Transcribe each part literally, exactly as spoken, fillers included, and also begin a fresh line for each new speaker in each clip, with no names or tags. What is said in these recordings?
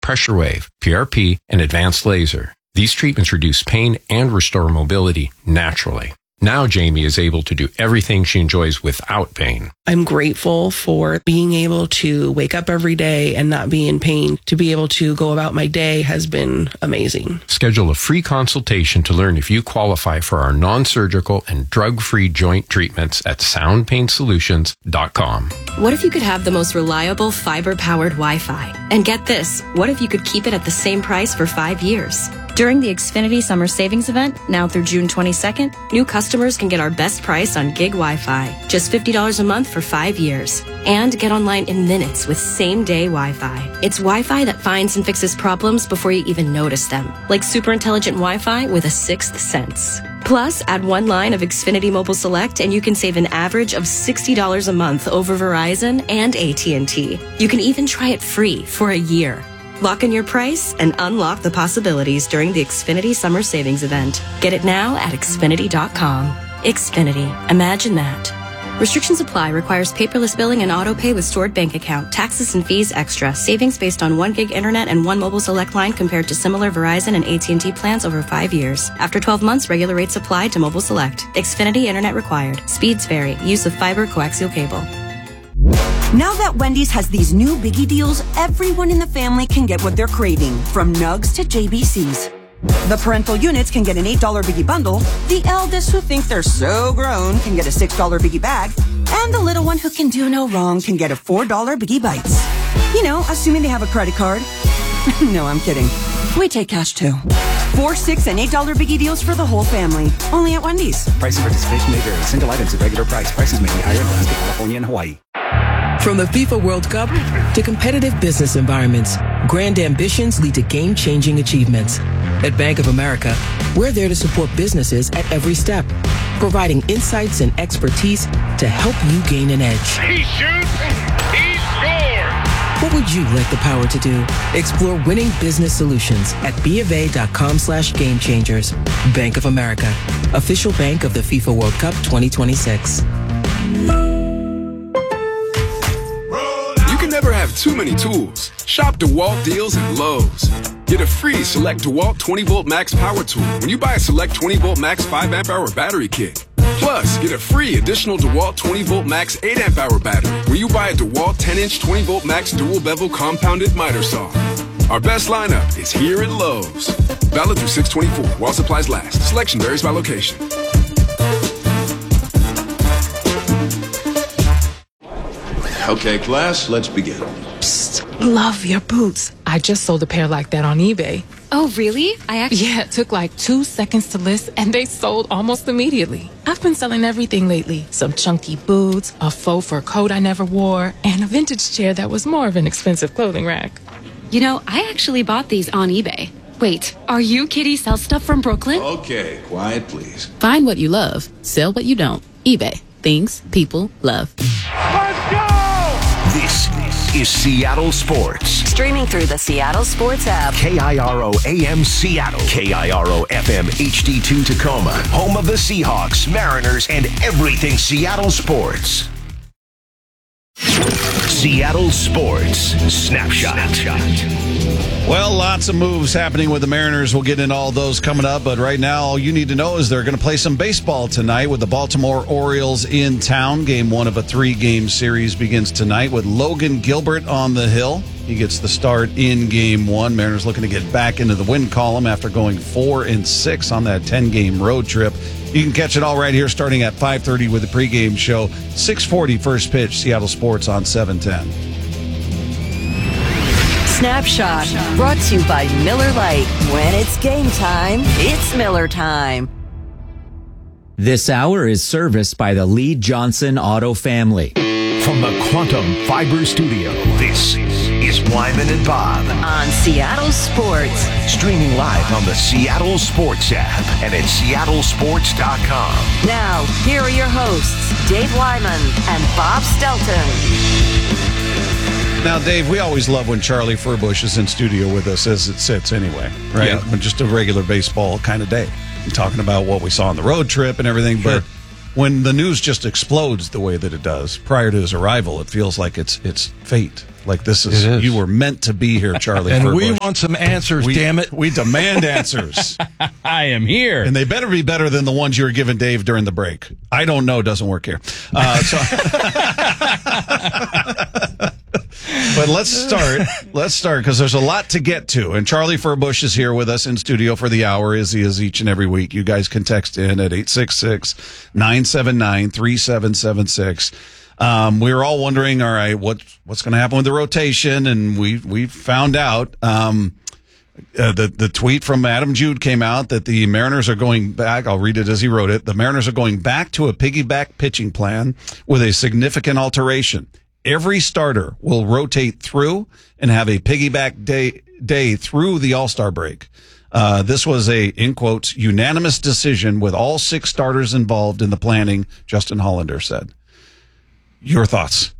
pressure wave, P R P, and advanced laser. These treatments reduce pain and restore mobility naturally. Now Jamie is able to do everything she enjoys without pain.
I'm grateful for being able to wake up every day and not be in pain. To be able to go about my day has been amazing.
Schedule a free consultation to learn if you qualify for our non-surgical and drug-free joint treatments at sound pain solutions dot com.
What if you could have the most reliable fiber-powered Wi-Fi? And get this, what if you could keep it at the same price for five years? During the Xfinity Summer Savings Event, now through June twenty-second, new customers can get our best price on gig Wi-Fi, just fifty dollars a month for five years. And get online in minutes with same-day Wi-Fi. It's Wi-Fi that finds and fixes problems before you even notice them, like super intelligent Wi-Fi with a sixth sense. Plus, add one line of Xfinity Mobile Select and you can save an average of sixty dollars a month over Verizon and A T and T. You can even try it free for a year. Lock in your price and unlock the possibilities during the Xfinity Summer Savings Event. Get it now at Xfinity dot com. Xfinity. Imagine that. Restrictions apply. Requires paperless billing and auto pay with stored bank account. Taxes and fees extra. Savings based on one gig internet and one mobile select line compared to similar Verizon and A T and T plans over five years. After twelve months, regular rates apply to mobile select. Xfinity internet required. Speeds vary. Use of fiber coaxial cable.
Now that Wendy's has these new biggie deals, everyone in the family can get what they're craving, from nugs to J B Cs. The parental units can get an eight dollar biggie bundle, the eldest who think they're so grown can get a six dollar biggie bag, and the little one who can do no wrong can get a four dollar biggie bites. You know, assuming they have a credit card. No, I'm kidding. We take cash too. Four, six, and eight dollar biggie deals for the whole family. Only at Wendy's.
Price and participation may vary. Single items at regular price. Prices may be higher in Alaska, California, and Hawaii.
From the FIFA World Cup to competitive business environments, grand ambitions lead to game-changing achievements. At Bank of America, we're there to support businesses at every step, providing insights and expertise to help you gain an edge.
He shoots, he scores!
What would you like the power to do? Explore winning business solutions at BofA.com slash game changers. Bank of America, official bank of the FIFA World Cup twenty twenty-six.
Never have too many tools. Shop DeWalt deals at Lowe's. Get a free Select DeWalt twenty volt Max power tool when you buy a Select twenty volt Max five amp hour battery kit. Plus, get a free additional DeWalt twenty volt Max eight amp hour battery when you buy a DeWalt ten inch twenty volt Max dual bevel compounded miter saw. Our best lineup is here at Lowe's. Valid through six twenty-four while supplies last. Selection varies by location.
Okay, class, let's begin.
Psst, love your boots. I just sold a pair like that on eBay.
Oh, really? I actually...
Yeah, it took like two seconds to list, and they sold almost immediately. I've been selling everything lately. Some chunky boots, a faux fur coat I never wore, and a vintage chair that was more of an expensive clothing rack.
You know, I actually bought these on eBay. Wait, are you Kitty Sell Stuff from Brooklyn?
Okay, quiet, please.
Find what you love. Sell what you don't. eBay. Things people love.
Let's go!
This is Seattle Sports.
Streaming through the Seattle Sports app.
K I R O A M Seattle. K I R O F M H D two Tacoma. Home of the Seahawks, Mariners, and everything Seattle sports. Seattle Sports Snapshot.
Well, lots of moves happening with the Mariners. We'll get into all those coming up. But right now, all you need to know is they're going to play some baseball tonight with the Baltimore Orioles in town. Game one of a three-game series begins tonight with Logan Gilbert on the hill. He gets the start in game one. Mariners looking to get back into the win column after going four and six on that ten-game road trip. You can catch it all right here starting at five thirty with the pregame show. six forty first pitch, Seattle Sports on seven ten.
Snapshot, brought to you by Miller Lite. When it's game time, it's Miller time.
This hour is serviced by the Lee Johnson Auto family.
From the Quantum Fiber Studio, this is Wyman and Bob.
On Seattle Sports.
Streaming live on the Seattle Sports app and at seattle sports dot com.
Now, here are your hosts, Dave Wyman and Bob Stelton.
Now, Dave, we always love when Charlie Furbush is in studio with us as it sits anyway, right? Yeah. Just a regular baseball kind of day. I'm talking about what we saw on the road trip and everything, sure. But when the news just explodes the way that it does prior to his arrival, it feels like it's it's fate. Like this is,
is.
you were meant to be here, Charlie.
And
Furbush.
we want some answers,
we,
damn it.
We demand answers.
I am here.
And they better be better than the ones you were giving Dave during the break. I don't know. Doesn't work here. Uh, so, but let's start. Let's start because there's a lot to get to. And Charlie Furbush is here with us in studio for the hour, as he is each and every week. You guys can text in at eight six six, nine seven nine, three seven seven six. Um, we were all wondering, all right, what, what's going to happen with the rotation? And we, we found out, um, uh, the, the tweet from Adam Jude came out that the Mariners are going back. I'll read it as he wrote it. The Mariners are going back to a piggyback pitching plan with a significant alteration. Every starter will rotate through and have a piggyback day, day through the All-Star break. Uh, this was a, in quotes, unanimous decision with all six starters involved in the planning, Justin Hollander said. Your thoughts?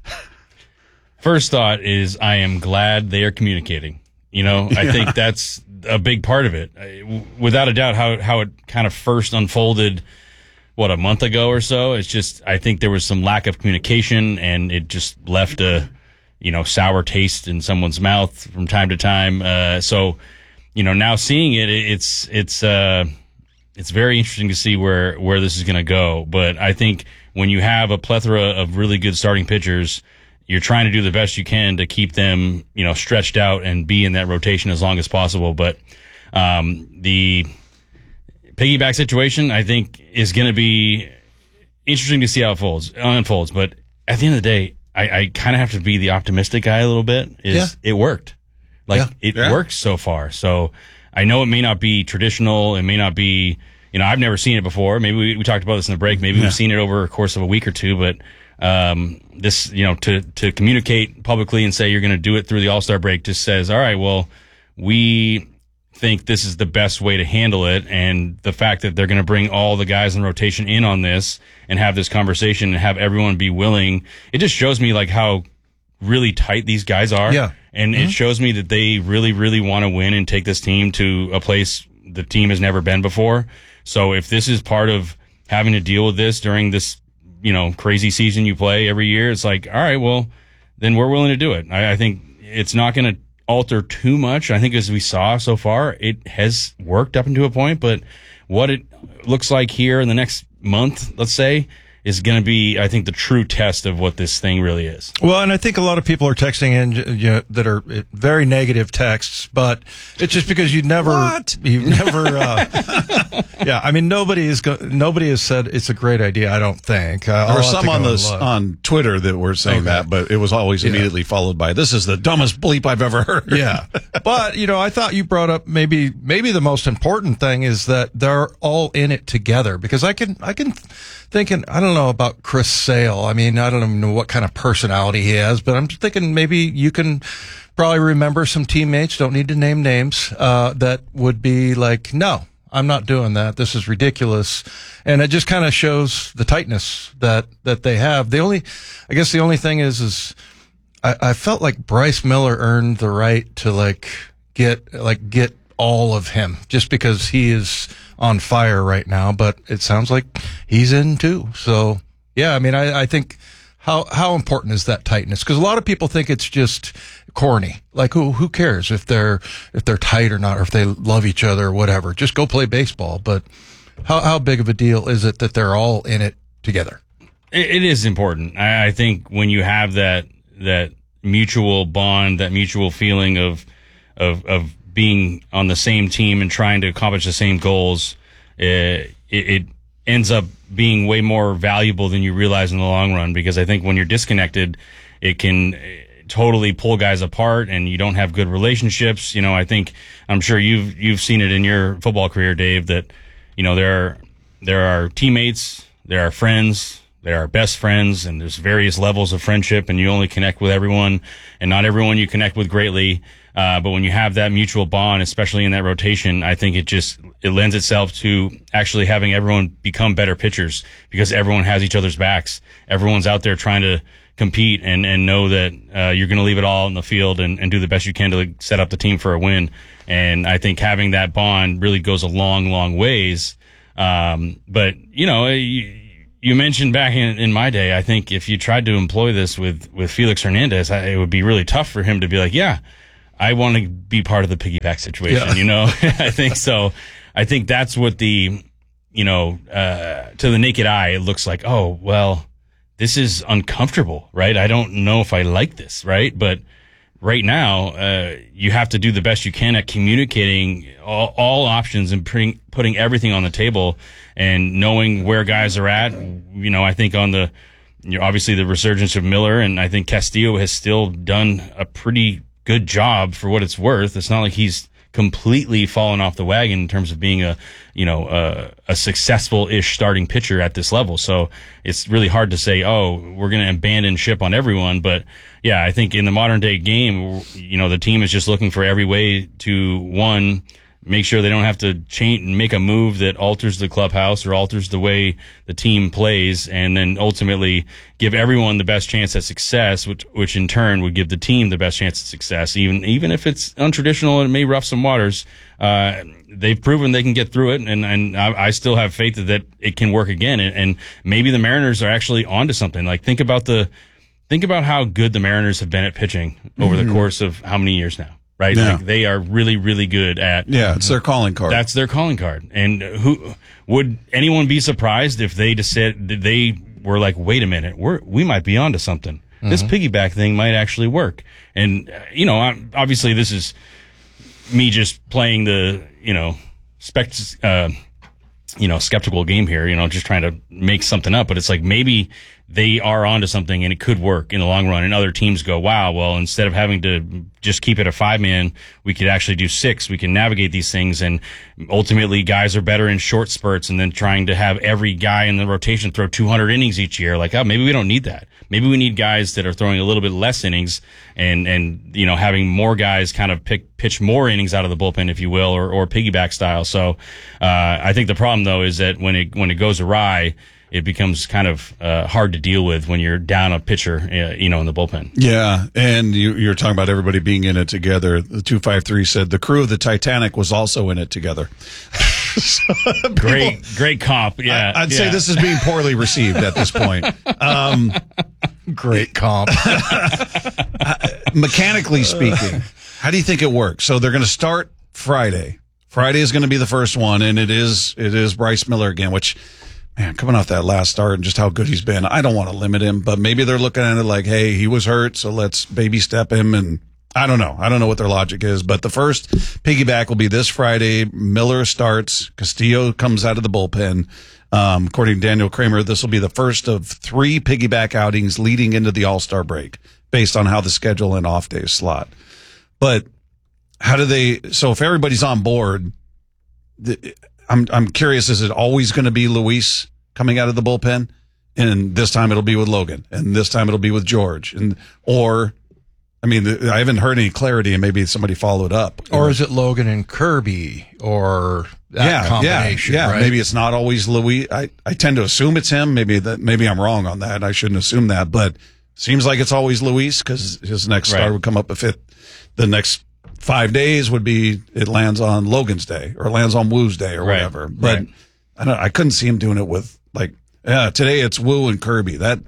First thought is I am glad they are communicating. You know, I yeah. think that's a big part of it. I, without a doubt, how how it kind of first unfolded, what, a month ago or so, it's just, I think there was some lack of communication and it just left a, you know, sour taste in someone's mouth from time to time. Uh, so, you know, now seeing it, it's, it's, uh, it's very interesting to see where, where this is going to go. But I think when you have a plethora of really good starting pitchers, you're trying to do the best you can to keep them, you know, stretched out and be in that rotation as long as possible. But, um, the piggyback situation, I think, is going to be interesting to see how it folds, unfolds. But at the end of the day, I, I kind of have to be the optimistic guy a little bit. Is yeah. It worked. Like, yeah. it yeah. works so far. So I know it may not be traditional. It may not be, you know, I've never seen it before. Maybe we, we talked about this in the break. Maybe yeah. we've seen it over a course of a week or two. But um, this, you know, to, to communicate publicly and say you're going to do it through the All-Star break just says, all right, well, we think this is the best way to handle it. And the fact that they're going to bring all the guys in rotation in on this and have this conversation and have everyone be willing, it just shows me like how really tight these guys are.
Yeah.
And mm-hmm. it shows me that they really, really want to win and take this team to a place the team has never been before. So if this is part of having to deal with this during this, you know, crazy season you play every year, it's like, all right, well, then we're willing to do it. I, I think it's not going to alter too much. I think as we saw so far, it has worked up into a point, but what it looks like here in the next month, let's say, is going to be, I think, the true test of what this thing really is.
Well, and I think a lot of people are texting in, you know, that are very negative texts, but it's just because you never,
what?
you never, uh, yeah, I mean, nobody is go- nobody has said it's a great idea. I don't think. Uh,
there were some on the on Twitter that were saying okay. that, but it was always yeah. immediately followed by, "This is the dumbest bleep I've ever heard."
Yeah, but you know, I thought you brought up maybe maybe the most important thing is that they're all in it together, because I can I can thinking I don't know about Chris Sale. I mean, I don't even know what kind of personality he has, but I'm thinking maybe you can probably remember some teammates, don't need to name names, uh, that would be like, no, I'm not doing that. This is ridiculous. And it just kind of shows the tightness that, that they have. The only, I guess the only thing is, is I, I felt like Bryce Miller earned the right to like get, like get all of him just because he is on fire right now, but it sounds like he's in too. So yeah, I mean, I, I think how, how important is that tightness? Cause a lot of people think it's just corny. Like who, who cares if they're, if they're tight or not, or if they love each other or whatever, just go play baseball. But how, how big of a deal is it that they're all in it together?
It, it is important. I, I think when you have that, that mutual bond, that mutual feeling of, of, of being on the same team and trying to accomplish the same goals, uh, it, it ends up being way more valuable than you realize in the long run. Because I think when you're disconnected, it can totally pull guys apart and you don't have good relationships. You know, I think, I'm sure you've, you've seen it in your football career, Dave, that, you know, there are, there are teammates, there are friends, there are best friends, and there's various levels of friendship, and you only connect with everyone, and not everyone you connect with greatly. Uh, but when you have that mutual bond, especially in that rotation, I think it just, it lends itself to actually having everyone become better pitchers, because everyone has each other's backs. Everyone's out there trying to compete and, and know that, uh, you're going to leave it all in the field and, and do the best you can to like, set up the team for a win. And I think having that bond really goes a long, long ways. Um, but you know, you, you mentioned back in, in my day, I think if you tried to employ this with, with Felix Hernandez, I, it would be really tough for him to be like, yeah, I want to be part of the piggyback situation, yeah. you know? I think so. I think that's what the, you know, uh, to the naked eye, it looks like, oh, well, this is uncomfortable, right? I don't know if I like this, right? But right now, uh, you have to do the best you can at communicating all, all options and putting, putting everything on the table and knowing where guys are at. You know, I think on the, you know, obviously the resurgence of Miller, and I think Castillo has still done a pretty good job for what it's worth. It's not like he's completely fallen off the wagon in terms of being a, you know, a, a successful-ish starting pitcher at this level. So it's really hard to say, oh, we're going to abandon ship on everyone. But yeah, I think in the modern day game, you know, the team is just looking for every way to, one, make sure they don't have to change, make a move that alters the clubhouse or alters the way the team plays, and then ultimately give everyone the best chance at success, which, which in turn would give the team the best chance at success, even, even if it's untraditional and it may rough some waters. Uh, they've proven they can get through it, and, and I, I still have faith that it can work again. And, and maybe the Mariners are actually onto something. Like, think about the, think about how good the Mariners have been at pitching over mm-hmm. the course of how many years now. Right?
Yeah.
Like they are really, really good at.
Yeah, it's their calling card.
That's their calling card. And who would anyone be surprised if they just said they were like, wait a minute, we're, we might be onto something. Mm-hmm. This piggyback thing might actually work. And, uh, you know, obviously this is me just playing the, you know, spec, uh, you know, skeptical game here, you know, just trying to make something up. But it's like maybe they are onto something and it could work in the long run. And other teams go, wow, well, instead of having to just keep it a five man, we could actually do six. We can navigate these things. And ultimately guys are better in short spurts, and then trying to have every guy in the rotation throw two hundred innings each year. Like, oh, maybe we don't need that. Maybe we need guys that are throwing a little bit less innings and, and, you know, having more guys kind of pick, pitch more innings out of the bullpen, if you will, or, or piggyback style. So, uh, I think the problem though is that when it, when it goes awry, it becomes kind of uh, hard to deal with when you're down a pitcher, uh, you know, in the bullpen.
Yeah, and you, you're talking about everybody being in it together. The two five three said the crew of the Titanic was also in it together.
So, people, great, great comp. Yeah,
I, I'd
yeah.
say this is being poorly received at this point. Um,
great comp.
Mechanically speaking, how do you think it works? So they're going to start Friday. Friday is going to be the first one, and it is it is Bryce Miller again, which. Man, coming off that last start and just how good he's been, I don't want to limit him, but maybe they're looking at it like, hey, he was hurt, so let's baby step him. And I don't know. I don't know what their logic is, but the first piggyback will be this Friday. Miller starts. Castillo comes out of the bullpen. Um, according to Daniel Kramer, this will be the first of three piggyback outings leading into the All-Star break based on how the schedule and off days slot. But how do they, so if everybody's on board, the, I'm I'm curious, is it always going to be Luis coming out of the bullpen? And this time it'll be with Logan, and this time it'll be with George, and or I mean, I haven't heard any clarity, and maybe somebody followed up.
Or, or is it Logan and Kirby, or that
yeah,
combination?
Yeah, yeah.
Right?
Maybe it's not always Luis. I, I tend to assume it's him. Maybe that maybe I'm wrong on that. I shouldn't assume that, but seems like it's always Luis because his next start right. would come up if it the next. Five days would be it lands on Logan's day or lands on Woo's day or
right.
whatever. But
right.
I don't. I couldn't see him doing it with like yeah. Today it's Woo and Kirby. That,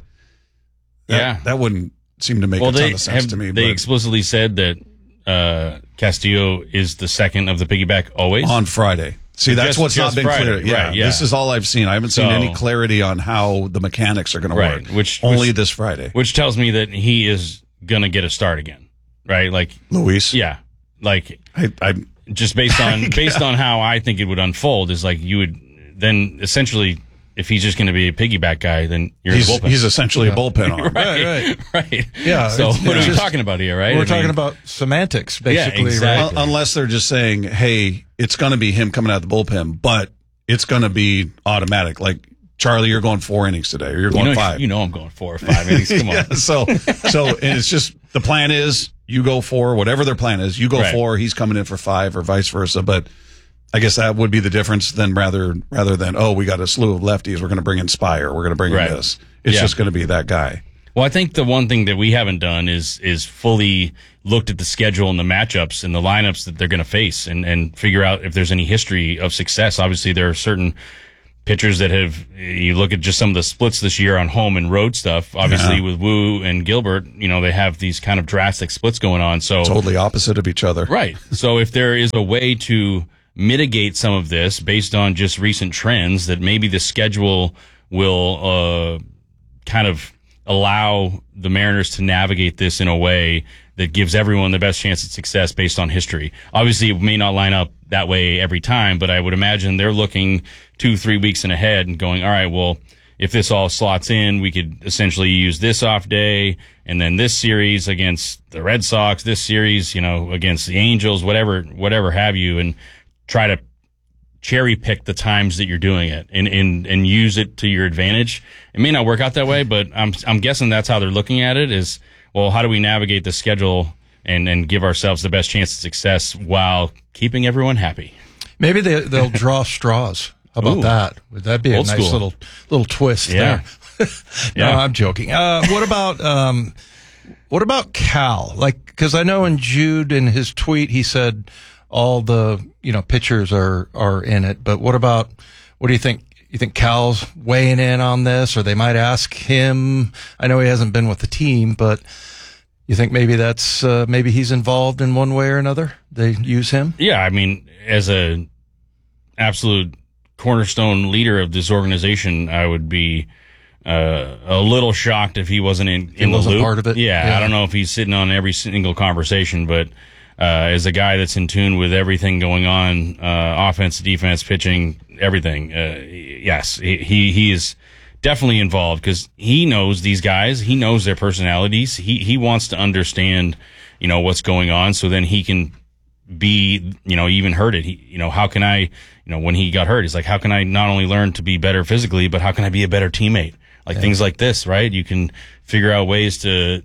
that
yeah
that wouldn't seem to make
well,
a ton
they,
of sense
have,
to me.
They
but
explicitly said that uh, Castillo is the second of the piggyback always
on Friday. See, that's
just,
what's
just
not been
Friday.
clear. Yeah,
right, yeah,
this is all I've seen. I haven't seen
so,
any clarity on how the mechanics are going
right,
to work.
Which
only
which,
this Friday,
which tells me that he is going to get a start again, right? Like
Luis.
Yeah. Like
I, I
just based on based on how I think it would unfold is like you would then essentially if he's just going to be a piggyback guy, then you're
he's,
a bullpen.
He's essentially
yeah.
a bullpen arm.
right, right, right.
Yeah.
So what
yeah.
are we talking about here, right?
We're
I
talking
mean,
about semantics, basically.
Yeah, exactly.
Right?
Unless they're just saying, hey, it's going to be him coming out of the bullpen, but it's going to be automatic. Like, Charlie, you're going four innings today, or you're going
you know,
five.
You know I'm going four or five innings. Come on.
yeah, so, so and it's just the plan is you go four, whatever their plan is. You go
right.
four, he's coming in for five, or vice versa. But I guess that would be the difference. Then rather rather than oh, we got a slew of lefties, we're going to bring in Spire, we're going to bring
right.
in this. It's
yeah.
just going to be that guy.
Well, I think the one thing that we haven't done is is fully looked at the schedule and the matchups and the lineups that they're going to face, and and figure out if there's any history of success. Obviously, there are certain pitchers that have, you look at just some of the splits this year on home and road stuff, obviously yeah. with Wu and Gilbert, you know, they have these kind of drastic splits going on. So
totally opposite of each other.
Right. So if there is a way to mitigate some of this based on just recent trends, that maybe the schedule will uh, kind of allow the Mariners to navigate this in a way that gives everyone the best chance at success based on history. Obviously, it may not line up that way every time, but I would imagine they're looking two, three weeks in ahead and going, all right, well, if this all slots in, we could essentially use this off day, and then this series against the Red Sox, this series, you know, against the Angels, whatever, whatever have you, and try to cherry pick the times that you're doing it and, and, and use it to your advantage. It may not work out that way, but I'm, I'm guessing that's how they're looking at it is, well, how do we navigate the schedule and, and give ourselves the best chance of success while keeping everyone happy?
Maybe they, they'll draw straws. How about Ooh, that? Would that be a nice school. little little twist
yeah.
there? no,
yeah.
I'm joking. Uh, what about um, what about Cal? Like, because I know in Jude in his tweet he said all the you know pitchers are are in it, but what about what do you think? You think Cal's weighing in on this, or they might ask him? I know he hasn't been with the team, but you think maybe that's uh, maybe he's involved in one way or another? They use him?
Yeah, I mean, as a absolute cornerstone leader of this organization, I would be uh, a little shocked if he wasn't in, in
he wasn't
the loop.
part of it.
Yeah,
yeah,
I don't know if he's sitting on every single conversation, but uh, as a guy that's in tune with everything going on, uh, offense, defense, pitching, everything, uh, yes, he, he, he is definitely involved because he knows these guys. He knows their personalities. He, he wants to understand, you know, what's going on so then he can be, you know, even heard it. He, you know, how can I, you know, when he got hurt, he's like, how can I not only learn to be better physically, but how can I be a better teammate? Like yeah. things like this, right? You can figure out ways to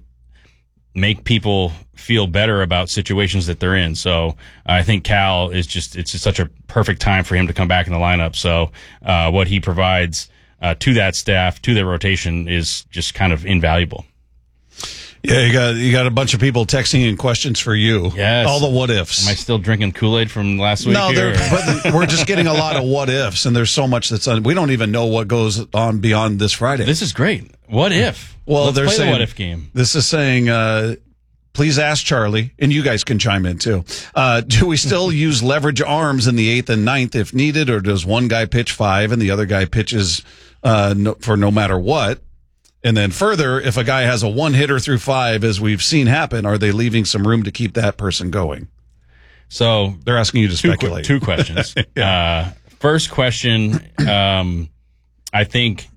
make people feel better about situations that they're in. So I think Cal is just, it's just such a perfect time for him to come back in the lineup. So, uh, what he provides, uh, to that staff, to their rotation is just kind of invaluable.
Yeah, you got you got a bunch of people texting in questions for you.
Yes.
All the what ifs.
Am I still drinking Kool-Aid from last week?
No,
here,
but we're just getting a lot of what ifs, and there's so much that's on. We don't even know what goes on beyond this Friday.
This is great. What if?
Well,
Let's
they're
play
saying
the what if game.
This is saying, uh, please ask Charlie, and you guys can chime in too. Uh, do we still use leverage arms in the eighth and ninth if needed, or does one guy pitch five and the other guy pitches uh, no, for no matter what? And then further, if a guy has a one hitter through five, as we've seen happen, are they leaving some room to keep that person going?
So
they're asking you to
two,
speculate.
Two questions. yeah. uh, first question, um, I think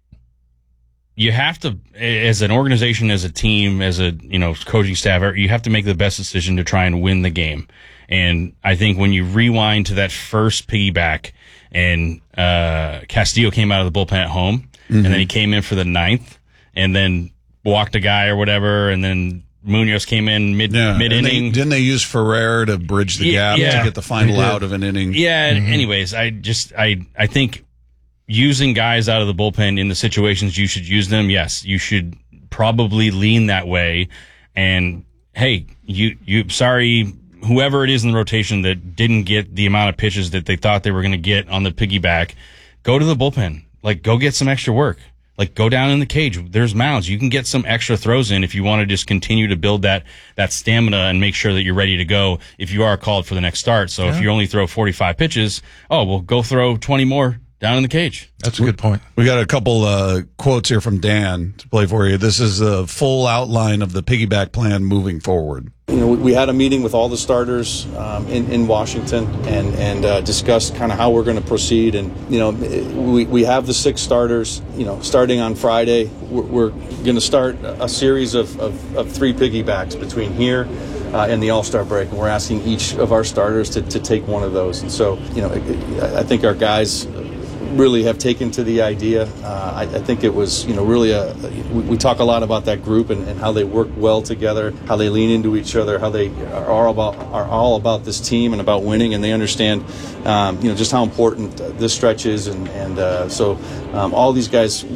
you have to, as an organization, as a team, as a you know coaching staff, you have to make the best decision to try and win the game. And I think when you rewind to that first piggyback, and uh, Castillo came out of the bullpen at home, mm-hmm. and then he came in for the ninth. And then walked a guy or whatever, and then Munoz came in mid
yeah,
mid inning.
They, didn't they use Ferrer to bridge the
yeah,
gap
yeah.
to get the final out of an inning?
Yeah.
Mm-hmm.
Anyways, I just I I think using guys out of the bullpen in the situations you should use them. Yes, you should probably lean that way. And hey, you you sorry whoever it is in the rotation that didn't get the amount of pitches that they thought they were going to get on the piggyback, go to the bullpen. Like go get some extra work. Like, go down in the cage. There's mounds. You can get some extra throws in if you want to just continue to build that, that stamina and make sure that you're ready to go if you are called for the next start. So yeah. if you only throw forty-five pitches, oh, well, go throw twenty more down in the cage.
That's a good point.
We got a couple uh, quotes here from Dan to play for you. This is a full outline of the piggyback plan moving forward.
You know, we had a meeting with all the starters um, in, in Washington and, and uh, discussed kind of how we're going to proceed. And, you know, we, we have the six starters, you know, starting on Friday. We're, we're going to start a series of, of, of three piggybacks between here uh, and the All-Star break. And we're asking each of our starters to, to take one of those. And so, you know, I think our guys really have taken to the idea. Uh, I, I think it was, you know, really a, we, we talk a lot about that group and, and how they work well together, how they lean into each other, how they are all about are all about this team and about winning, and they understand, um, you know, just how important this stretch is, and and uh, so um, all these guys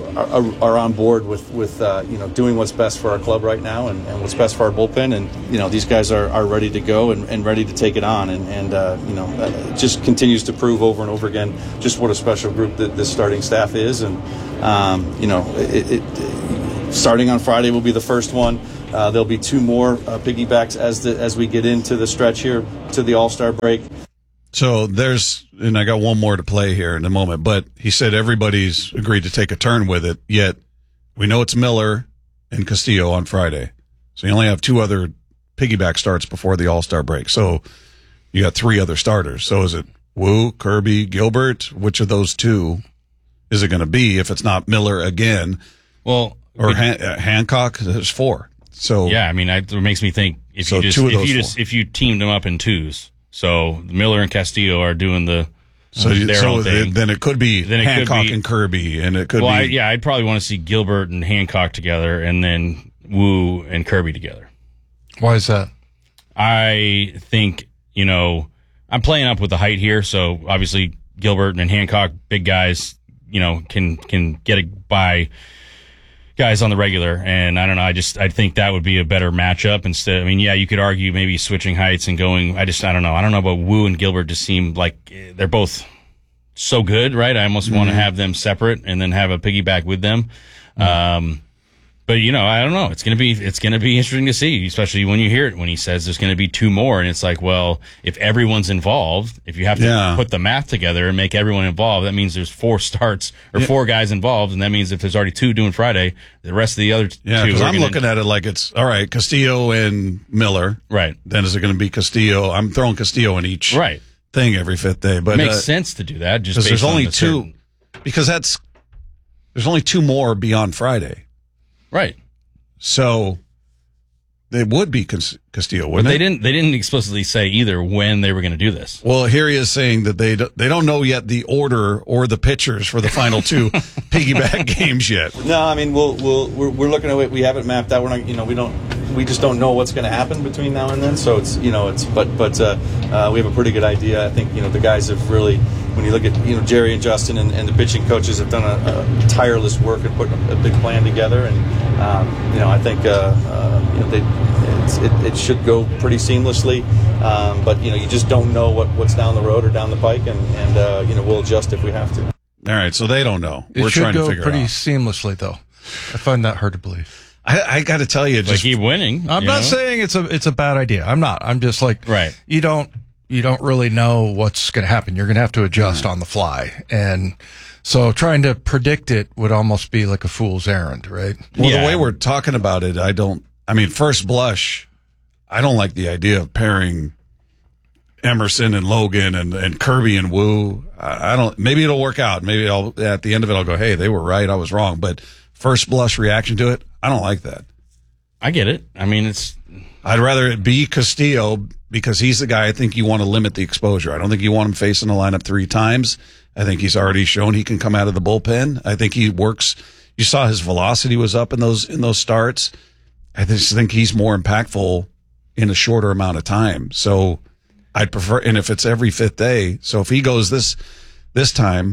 are, are on board with with uh, you know doing what's best for our club right now and, and what's best for our bullpen. And you know these guys are, are ready to go and, and ready to take it on. And, and uh, you know it just continues to prove over and over again just what a special group that this starting staff is. And um, you know it, it, starting on Friday will be the first one. Uh, there'll be two more uh, piggybacks as the as we get into the stretch here to the All-Star break.
So there's, and I got one more to play here in a moment, but he said everybody's agreed to take a turn with it, yet we know it's Miller and Castillo on Friday. So you only have two other piggyback starts before the All-Star break. So you got three other starters. So is it Wu, Kirby, Gilbert? Which of those two is it going to be if it's not Miller again?
Well,
or Han- uh, Hancock? There's four. So
yeah, I mean, I, it makes me think if
so
you just
two of
if
those
you just
four.
if you teamed them up in twos. So Miller and Castillo are doing the
So,
uh, their
so
own thing.
then it could be
Then it could
Hancock
be-
and Kirby, and it could
well,
be
I, yeah, I'd probably want to see Gilbert and Hancock together, and then Wu and Kirby together.
Why is that?
I think, you know, I'm playing up with the height here, so obviously Gilbert and Hancock, big guys, you know, can can get it by guys on the regular, and I don't know, I just I think that would be a better matchup instead. I mean, yeah, you could argue maybe switching heights and going. I just I don't know. I don't know about Wu and Gilbert. Just seem like they're both so good, right? I almost mm-hmm. want to have them separate and then have a piggyback with them. Mm-hmm. Um, but you know, I don't know. It's gonna be it's gonna be interesting to see, especially when you hear it when he says there's gonna be two more, and it's like, well, if everyone's involved, if you have to
Yeah.
put the math together and make everyone involved, that means there's four starts or
Yeah.
four guys involved, and that means if there's already two doing Friday, the rest of the other t-
Yeah,
two.
because
are
I'm
gonna-
looking at it like it's all right. Castillo and Miller,
right?
Then is it going to be Castillo? I'm throwing Castillo in each
right
thing every fifth day, but
it makes
uh,
sense to do that just
because
based
there's only
on the
two.
certain-
Because that's there's only two more beyond Friday,
right?
So it would be Cas- Castillo,
But
wouldn't
they
it?
didn't. They didn't explicitly say either when they were going to do this.
Well, here he is saying that they do, they don't know yet the order or the pitchers for the final two piggyback games yet.
No, I mean we'll we'll we're, we're looking at it. We have it mapped out. We're not, you know, we don't, we just don't know what's going to happen between now and then. So it's, you know, it's, but but uh, uh, we have a pretty good idea. I think you know the guys have really, when you look at you know Jerry and Justin and, and the pitching coaches have done a, a tireless work and putting a, a big plan together. And um, you know I think uh, uh, you know they. It's, it, it should go pretty seamlessly, um, but you know you just don't know what, what's down the road or down the pike, and, and uh, you know we'll adjust if we have to.
All right, so they don't know.
It
We're
should
trying
go
to figure
pretty
it out.
seamlessly, though. I find that hard to believe.
I, I got to tell you, just
keep winning.
I'm
you
not
know?
saying it's a it's a bad idea. I'm not. I'm just like
right.
You don't you don't really know what's going to happen. You're going to have to adjust on the fly, and so trying to predict it would almost be like a fool's errand, right?
Well, the way we're talking about it, I don't. I mean, first blush, I don't like the idea of pairing Emerson and Logan and, and Kirby and Wu. I, I don't. Maybe it'll work out. Maybe I'll at the end of it, I'll go, "Hey, they were right. I was wrong." But first blush reaction to it, I don't like that.
I get it. I mean, it's.
I'd rather it be Castillo because he's the guy I think you want to limit the exposure. I don't think you want him facing the lineup three times. I think he's already shown he can come out of the bullpen. I think he works. You saw his velocity was up in those in those starts. I just think he's more impactful in a shorter amount of time. So I'd prefer, and if it's every fifth day, so if he goes this this time,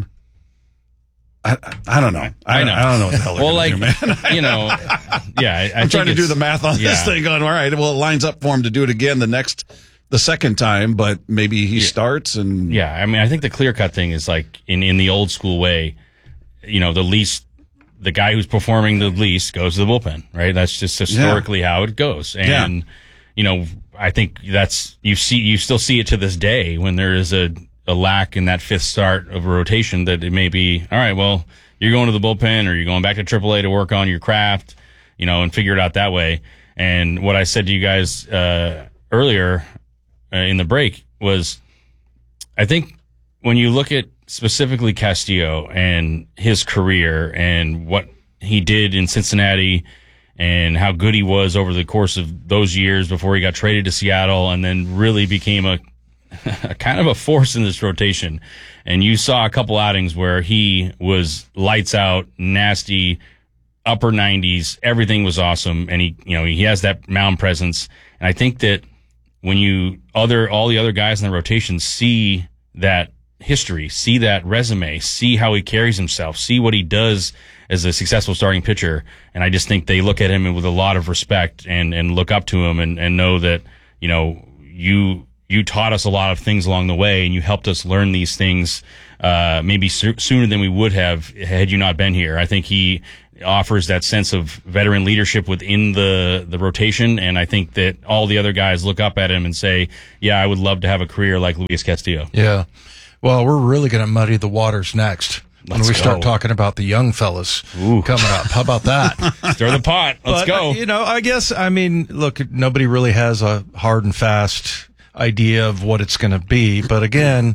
I I don't know. I,
I know.
I don't know what the hell they're
well,
gonna
like
do, man.
you know, yeah. I, I
I'm
think
trying to do
it's-
the math on
yeah.
this thing. Going, all right, well, it lines up for him to do it again the next, the second time, but maybe he starts and
Yeah, I mean, I think the clear cut thing is like in, in the old school way, you know, the least, the guy who's performing the least goes to the bullpen, right? That's just historically how it goes. And,
Yeah.
you know, I think that's, you see, you still see it to this day when there is a, a lack in that fifth start of a rotation that it may be, all right, well, you're going to the bullpen or you're going back to triple A to work on your craft, you know, and figure it out that way. And what I said to you guys, uh, earlier, uh, in the break was, I think when you look at specifically Castillo and his career and what he did in Cincinnati and how good he was over the course of those years before he got traded to Seattle and then really became a, a kind of a force in this rotation. And you saw a couple outings where he was lights out, nasty, upper nineties, everything was awesome. And he, you know, he has that mound presence. And I think that when you other, all the other guys in the rotation see that history, see that resume, see how he carries himself, see what he does as a successful starting pitcher. And I just think they look at him with a lot of respect and, and look up to him and, and know that, you know, you, you taught us a lot of things along the way and you helped us learn these things, uh, maybe so- sooner than we would have had you not been here. I think he offers that sense of veteran leadership within the, the rotation. And I think that all the other guys look up at him and say, yeah, I would love to have a career like Luis Castillo.
Yeah. Well, we're really going to muddy the waters next when
Let's
we
go.
start talking about the young fellas
Ooh.
coming up. How about that?
Stir the pot. Let's
But,
go.
uh, you know, I guess, I mean, look, nobody really has a hard and fast idea of what it's going to be. But again,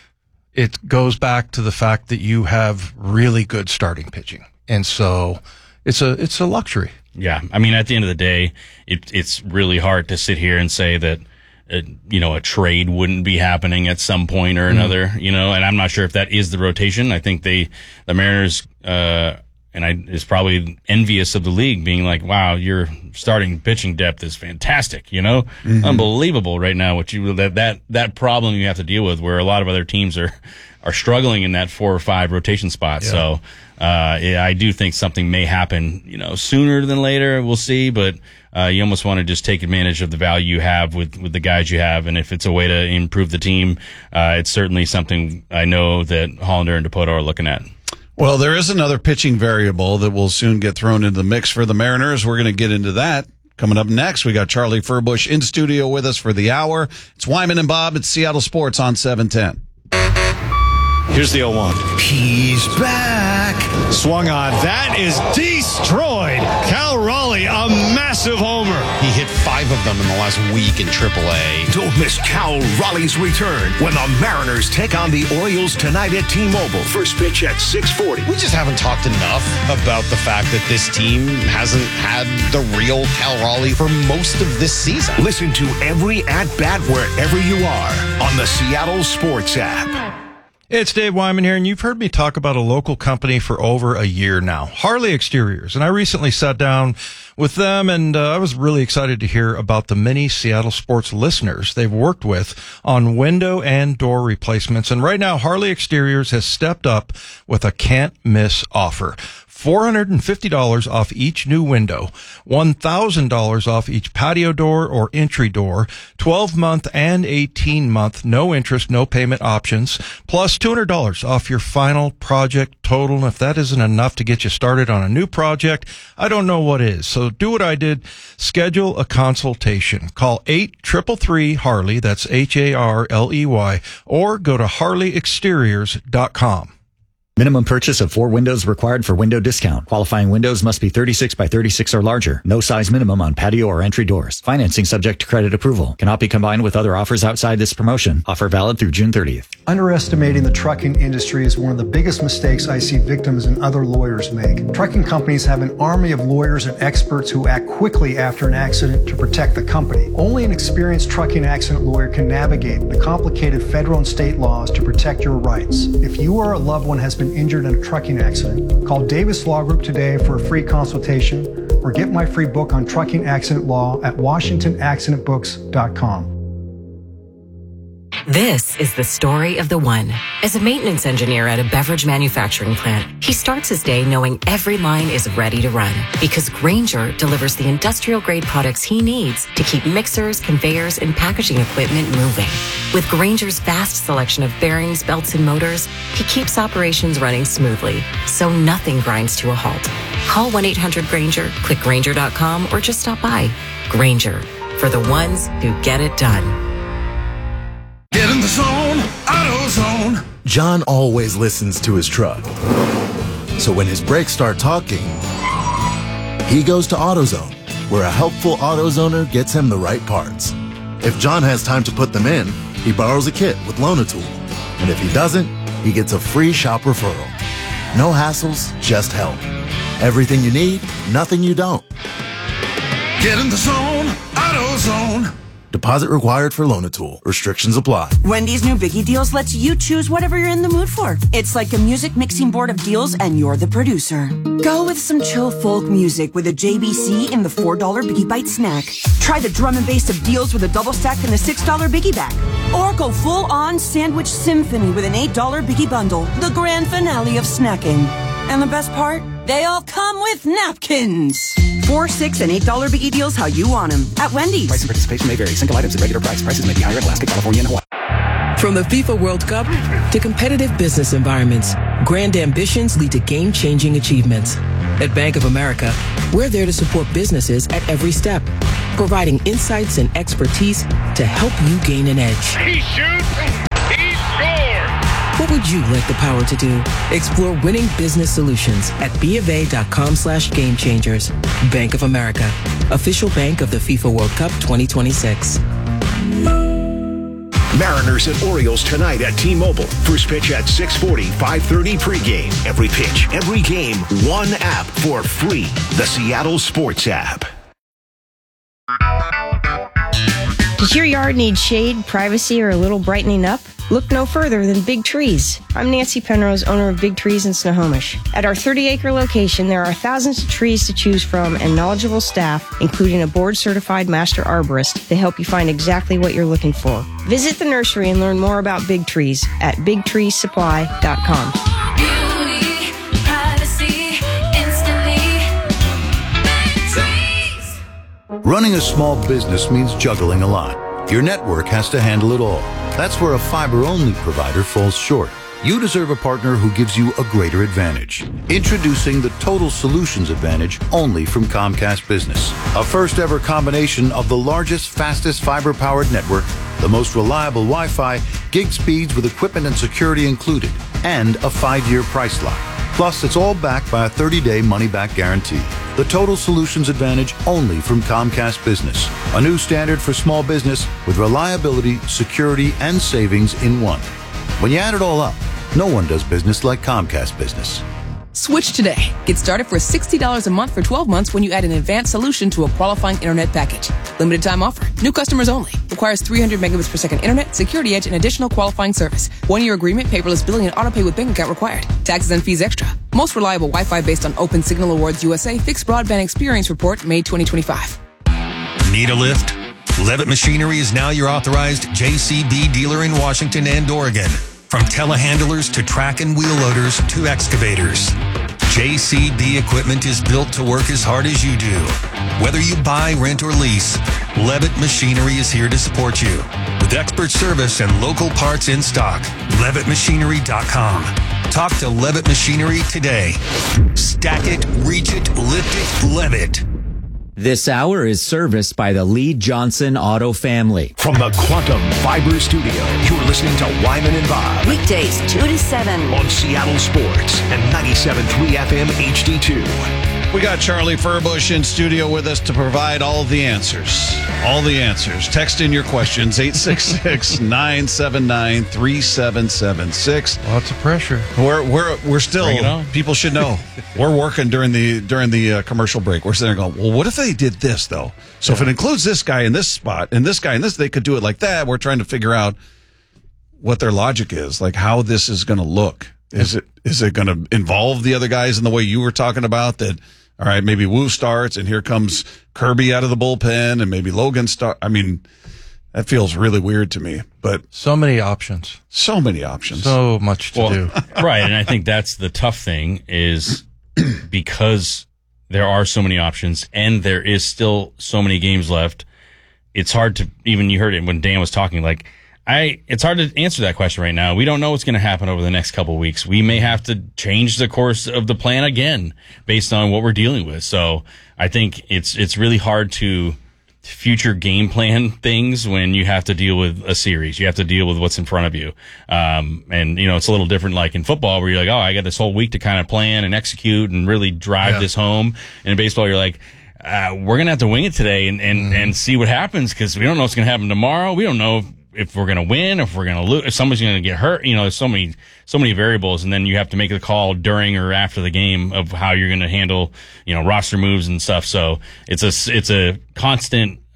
it goes back to the fact that you have really good starting pitching. And so it's a, it's a luxury.
Yeah. I mean, at the end of the day, it, it's really hard to sit here and say that, uh, you know, a trade wouldn't be happening at some point or another, mm. you know, and I'm not sure if that is the rotation. I think they, the Mariners, uh, and I is probably envious of the league being like, wow, your starting pitching depth is fantastic, you know, mm-hmm. unbelievable right now. What you, that, that, that problem you have to deal with where a lot of other teams are, are struggling in that four or five rotation spot. Yeah. So, uh, yeah, I do think something may happen, you know, sooner than later. We'll see, but, uh, you almost want to just take advantage of the value you have with, with the guys you have. And if it's a way to improve the team, uh, it's certainly something I know that Hollander and Dipoto are looking at.
Well, there is another pitching variable that will soon get thrown into the mix for the Mariners. We're going to get into that. Coming up next, we got Charlie Furbush in studio with us for the hour. It's Wyman and Bob at Seattle Sports on seven ten.
Here's the oh one.
He's back.
Swung on. That is destroyed. Cal Raleigh, a massive homer.
He hit five of them in the last week in triple A.
Don't miss Cal Raleigh's return when the Mariners take on the Orioles tonight at T-Mobile. First pitch at six forty.
We just haven't talked enough about the fact that this team hasn't had the real Cal Raleigh for most of this season.
Listen to every at-bat wherever you are on the Seattle Sports app.
It's Dave Wyman here, and you've heard me talk about a local company for over a year now, Harley Exteriors. And I recently sat down with them, and uh, I was really excited to hear about the many Seattle Sports listeners they've worked with on window and door replacements. And right now, Harley Exteriors has stepped up with a can't-miss offer. four hundred fifty dollars off each new window, one thousand dollars off each patio door or entry door, twelve month and eighteen month, no interest, no payment options, plus two hundred dollars off your final project total. And if that isn't enough to get you started on a new project, I don't know what is. So do what I did. Schedule a consultation. Call eight three three three Harley, that's H A R L E Y, or go to harley exteriors dot com.
Minimum purchase of four windows required for window discount. Qualifying windows must be thirty-six by thirty-six or larger. No size minimum on patio or entry doors. Financing subject to credit approval. Cannot be combined with other offers outside this promotion. Offer valid through June thirtieth.
Underestimating the trucking industry is one of the biggest mistakes I see victims and other lawyers make. Trucking companies have an army of lawyers and experts who act quickly after an accident to protect the company. Only an experienced trucking accident lawyer can navigate the complicated federal and state laws to protect your rights. If you or a loved one has been injured in a trucking accident, call Davis Law Group today for a free consultation or get my free book on trucking accident law at washington accident books dot com.
This is the story of the one. As a maintenance engineer at a beverage manufacturing plant, he starts his day knowing every line is ready to run because Grainger delivers the industrial-grade products he needs to keep mixers, conveyors, and packaging equipment moving. With Grainger's vast selection of bearings, belts, and motors, he keeps operations running smoothly, so nothing grinds to a halt. Call one eight hundred Grainger, click Grainger dot com, or just stop by. Grainger, for the ones who get it done.
Get in the zone, AutoZone.
John always listens to his truck. So when his brakes start talking, he goes to AutoZone, where a helpful AutoZoner gets him the right parts. If John has time to put them in, he borrows a kit with Loan-A-Tool. And if he doesn't, he gets a free shop referral. No hassles, just help. Everything you need, nothing you don't.
Get in the zone, AutoZone.
Deposit required for Loan-A-Tool. Restrictions apply.
Wendy's new Biggie Deals lets you choose whatever you're in the mood for. It's like a music mixing board of deals and you're the producer. Go with some chill folk music with a J B C in the four dollar Biggie Bite snack. Try the drum and bass of deals with a double stack in the six dollar Biggie Bag. Or go full-on sandwich symphony with an eight dollar Biggie Bundle. The grand finale of snacking. And the best part? They all come with napkins. Four, six, and eight dollar Biggie Deals how you want them at Wendy's.
Price and participation may vary. Single items at regular price. Prices may be higher in Alaska, California, and Hawaii.
From the FIFA World Cup to competitive business environments, grand ambitions lead to game-changing achievements. At Bank of America, we're there to support businesses at every step, providing insights and expertise to help you gain an edge.
He shoots, he scores.
What would you like the power to do? Explore winning business solutions at BofA.com slash game changers. Bank of America, official bank of the FIFA World Cup twenty twenty-six.
Mariners and Orioles tonight at T-Mobile. First pitch at six forty, five thirty pregame. Every pitch, every game, one app for free. The Seattle Sports app.
Does your yard need shade, privacy, or a little brightening up? Look no further than Big Trees. I'm Nancy Penrose, owner of Big Trees in Snohomish. At our thirty acre location, there are thousands of trees to choose from and knowledgeable staff, including a board-certified master arborist, to help you find exactly what you're looking for. Visit the nursery and learn more about Big Trees at big trees supply dot com.
Beauty, privacy, instantly. Big Trees.
Running a small business means juggling a lot. Your network has to handle it all. That's where a fiber-only provider falls short. You deserve a partner who gives you a greater advantage. Introducing the Total Solutions Advantage only from Comcast Business. A first-ever combination of the largest, fastest fiber-powered network, the most reliable Wi-Fi, gig speeds with equipment and security included, and a five-year price lock. Plus, it's all backed by a thirty day money-back guarantee. The Total Solutions Advantage only from Comcast Business. A new standard for small business with reliability, security, and savings in one. When you add it all up, no one does business like Comcast Business.
Switch today. Get started for sixty dollars a month for twelve months when you add an advanced solution to a qualifying internet package. Limited time offer. New customers only. Requires three hundred megabits per second internet, security edge, and additional qualifying service. One year agreement, paperless billing, and autopay with bank account required. Taxes and fees extra. Most reliable Wi-Fi based on Open Signal Awards U S A Fixed Broadband Experience Report, May twenty twenty-five.
Need a lift? Levitt Machinery is now your authorized J C B dealer in Washington and Oregon. From telehandlers to track and wheel loaders to excavators, J C B equipment is built to work as hard as you do. Whether you buy, rent, or lease, Levitt Machinery is here to support you. With expert service and local parts in stock, levitt machinery dot com. Talk to Levitt Machinery today. Stack it, reach it, lift it, Levitt.
This hour is serviced by the Lee Johnson Auto family.
From the Quantum Fiber Studio, you're listening to Wyman and Bob.
Weekdays, two to seven.
On Seattle Sports and ninety-seven point three F M H D two.
We got Charlie Furbush in studio with us to provide all the answers. All the answers. Text in your questions, eight six six, nine seven nine, three seven seven six.
Lots of pressure.
We're we're we're still, people should know, we're working during the during the uh, commercial break. We're sitting there going, well, what if they did this, though? So yeah. If it includes this guy in this spot and this guy in this, they could do it like that. We're trying to figure out what their logic is, like how this is going to look. Is it is it going to involve the other guys in the way you were talking about that? All right, maybe Wu starts and here comes Kirby out of the bullpen and maybe Logan start. I mean, that feels really weird to me. But
so many options,
so many options,
so much to
well,
do.
Right, and I think that's the tough thing is because there are so many options and there is still so many games left. It's hard to even. You heard it when Dan was talking, like. I, it's hard to answer that question right now. We don't know what's going to happen over the next couple of weeks. We may have to change the course of the plan again based on what we're dealing with. So I think it's, it's really hard to future game plan things when you have to deal with a series. You have to deal with what's in front of you. Um, and you know, it's a little different like in football where you're like, oh, I got this whole week to kind of plan and execute and really drive yeah. this home. And in baseball, you're like, uh, we're going to have to wing it today and, and, mm-hmm. and see what happens because we don't know what's going to happen tomorrow. We don't know if, if we're going to win, if we're going to lose, if somebody's going to get hurt, you know, there's so many, so many variables. And then you have to make a call during or after the game of how you're going to handle, you know, roster moves and stuff. So it's a, it's a constant,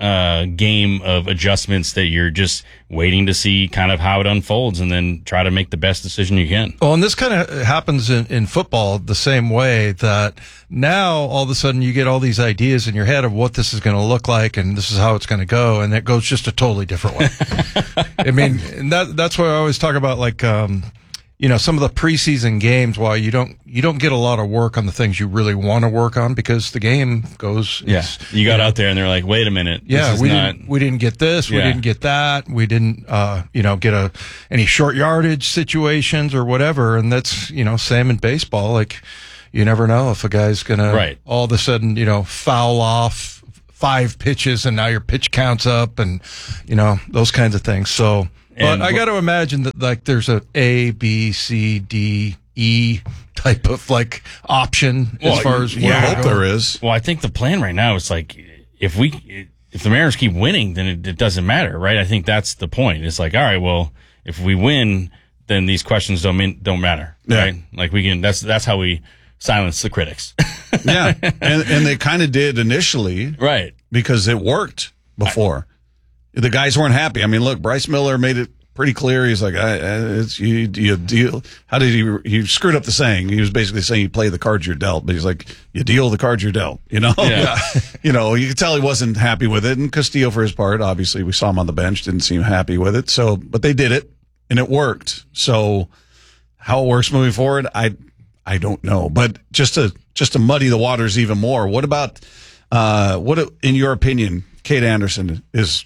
uh, game of adjustments that you're just waiting to see kind of how it unfolds and then try to make the best decision you can.
Well, and this kind of happens in, in football the same way, that now all of a sudden you get all these ideas in your head of what this is going to look like and this is how it's going to go, and it goes just a totally different way. I mean, and that that's why I always talk about, like, um, you know, some of the preseason games, while you don't you don't get a lot of work on the things you really want to work on because the game goes.
Yeah, you got you know, out there and they're like, wait a minute.
Yeah,
this is
we
not...
didn't we didn't get this, we
yeah.
didn't get that, we didn't uh, you know get a any short yardage situations or whatever, and that's you know same in baseball. Like, you never know if a guy's gonna
right.
all of a sudden you know foul off five pitches and now your pitch counts up, and you know those kinds of things. So. But
And
I got to imagine that, like, there's a A, B, C, D, E type of, like, option
well,
as far as
yeah,
where
I
hope there is.
Well, I think the plan right now is like, if we, if the Mariners keep winning, then it, it doesn't matter, right? I think that's the point. It's like, all right, well, if we win, then these questions don't mean, don't matter, right? Yeah. Like we can. That's that's how we silence the critics.
Yeah, and and they kind of did initially,
right?
Because it worked before. I, The guys weren't happy. I mean, look, Bryce Miller made it pretty clear. He's like, I, I, it's, you, you deal. How did he, he screwed up the saying? He was basically saying you play the cards you're dealt, but he's like, you deal the cards you're dealt, you know?
Yeah.
You know, you could tell he wasn't happy with it. And Castillo, for his part, obviously we saw him on the bench, didn't seem happy with it. So, but they did it and it worked. So how it works moving forward, I, I don't know. But just to, just to muddy the waters even more, what about, uh, what, in your opinion, Cade Anderson is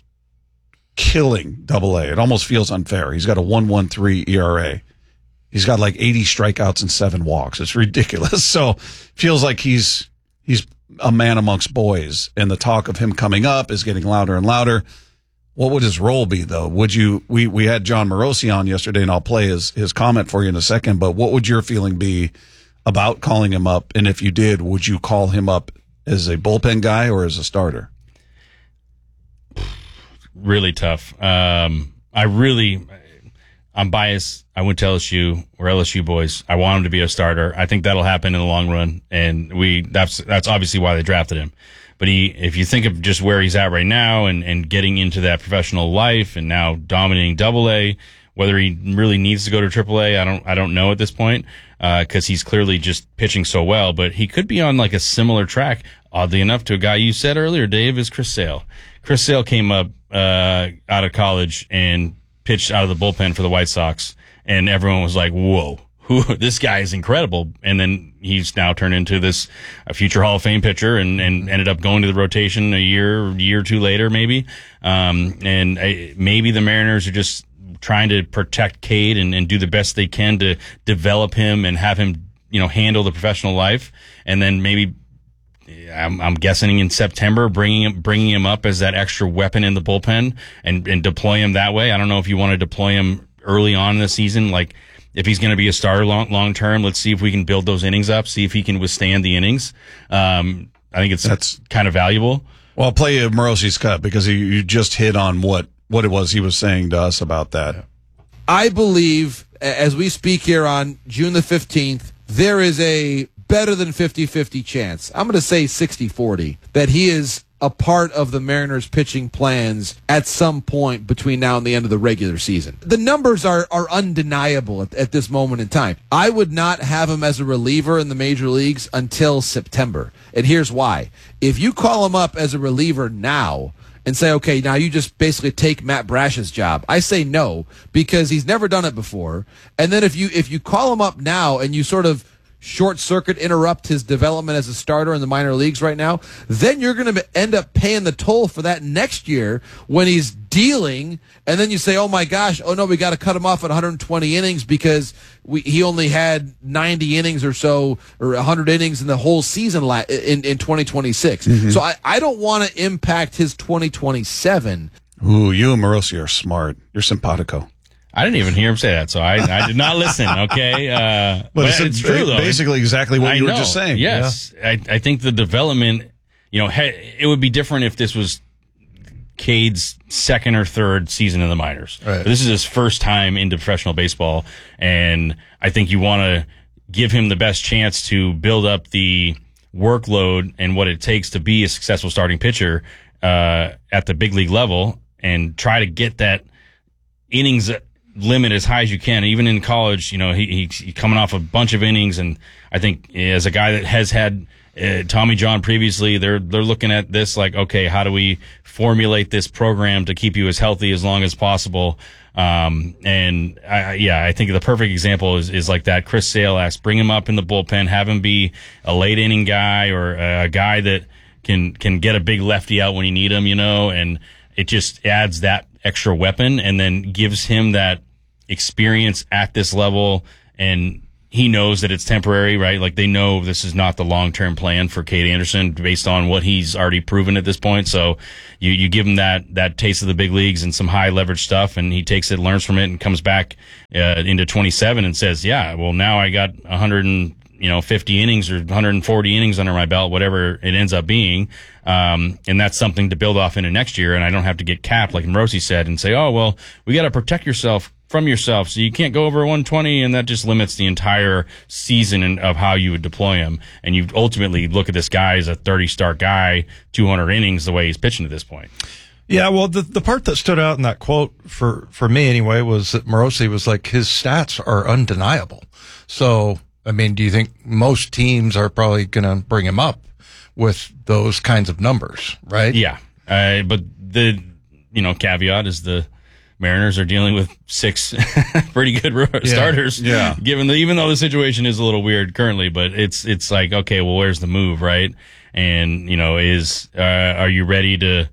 killing Double A. It almost feels unfair. He's got a one point one three E R A. He's got like eighty strikeouts and seven walks. It's ridiculous. So feels like he's he's a man amongst boys, and the talk of him coming up is getting louder and louder. What would his role be, though? Would you? We we had John Morosi on yesterday, and I'll play his his comment for you in a second. But what would your feeling be about calling him up? And if you did, would you call him up as a bullpen guy or as a starter?
Really tough. Um, I really, I'm biased. I went to L S U. We're L S U boys. I want him to be a starter. I think that'll happen in the long run, and we that's that's obviously why they drafted him. But he, if you think of just where he's at right now, and and getting into that professional life, and now dominating Double A, whether he really needs to go to Triple A, I don't I don't know at this point, because uh, he's clearly just pitching so well. But he could be on like a similar track, oddly enough, to a guy you said earlier, Dave, is Chris Sale. Chris Sale came up uh, out of college and pitched out of the bullpen for the White Sox, and everyone was like, whoa, who, this guy is incredible. And then he's now turned into this a future Hall of Fame pitcher, and, and ended up going to the rotation a year, year or two later, maybe. Um, and I, maybe the Mariners are just trying to protect Cade and, and do the best they can to develop him and have him, you know, handle the professional life. And then maybe, I'm, I'm guessing in September, bringing him, bringing him up as that extra weapon in the bullpen and, and deploy him that way. I don't know if you want to deploy him early on in the season. Like, if he's going to be a starter long, long term, let's see if we can build those innings up, see if he can withstand the innings. Um, I think it's that's kind of valuable.
Well, I'll play you Morosi's cut because you, you just hit on what, what it was he was saying to us about that.
I believe, as we speak here on June the fifteenth, there is a better than fifty-fifty chance, I'm going to say sixty forty, that he is a part of the Mariners pitching plans at some point between now and the end of the regular season. The numbers are, are undeniable at, at this moment in time. I would not have him as a reliever in the major leagues until September. And here's why. If you call him up as a reliever now and say, okay, now you just basically take Matt Brash's job, I say no, because he's never done it before. And then if you if you call him up now and you sort of short circuit interrupt his development as a starter in the minor leagues right now, then you're going to end up paying the toll for that next year when he's dealing, and then you say, oh my gosh, oh no, we got to cut him off at one hundred twenty innings because we, he only had ninety innings or so, or one hundred innings in the whole season la- in, in twenty twenty-six. Mm-hmm. So I, I don't want to impact his twenty twenty-seven.
Ooh, you and Morosi are smart. You're simpatico.
I didn't even hear him say that, so I, I did not listen, okay? Uh, but, but it's, it's true, though.
Basically exactly what
I
you were
know.
just saying.
Yes. Yeah. I, I think the development, you know, it would be different if this was Cade's second or third season in the minors.
Right.
But this is his first time into professional baseball, and I think you want to give him the best chance to build up the workload and what it takes to be a successful starting pitcher. uh, at the big league level and try to get that innings limit as high as you can. Even in college, you know, he, he's coming off a bunch of innings, and I think as a guy that has had uh, Tommy John previously, they're they're looking at this like, okay, how do we formulate this program to keep you as healthy as long as possible? Um, and I, yeah, I think the perfect example is, is like that. Chris Sale asked, bring him up in the bullpen, have him be a late inning guy or a guy that can, can get a big lefty out when you need him, you know, and it just adds that extra weapon and then gives him that experience at this level. And he knows that it's temporary, right? Like they know this is not the long-term plan for Cade Anderson based on what he's already proven at this point. So you, you give him that, that taste of the big leagues and some high leverage stuff, and he takes it, learns from it, and comes back uh, into twenty-seven and says, yeah, well, now I got one hundred fifty innings or one hundred forty innings under my belt, whatever it ends up being. Um, and that's something to build off into next year. And I don't have to get capped, like Morosi said, and say, oh, well, we got to protect yourself from yourself, so you can't go over one twenty, and that just limits the entire season of how you would deploy him. And you ultimately look at this guy as a thirty-start guy, two hundred innings, the way he's pitching at this point.
Yeah, well, the the part that stood out in that quote for, for me anyway was that Morosi was like, his stats are undeniable. So, I mean, do you think most teams are probably going to bring him up with those kinds of numbers, right?
Yeah, uh, but the you know caveat is the Mariners are dealing with six pretty good yeah. starters.
Yeah.
Given the, even though the situation is a little weird currently, but it's, it's like, okay, well, where's the move, right? And, you know, is, uh, are you ready to